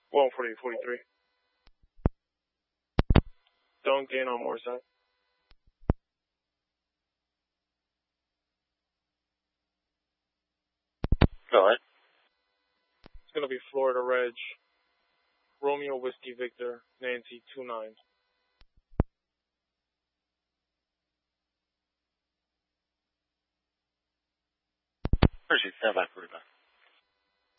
43. Don't gain on more side. Go ahead. It's going to be Florida Reg, Romeo Whiskey Victor, Nancy 29. Proceed, stand by for reback.